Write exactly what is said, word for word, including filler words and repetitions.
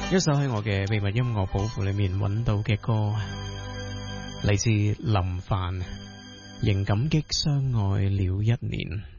一首喺我嘅秘密音樂寶庫裏面揾到嘅歌，嚟自林凡，仍感激相愛了一年。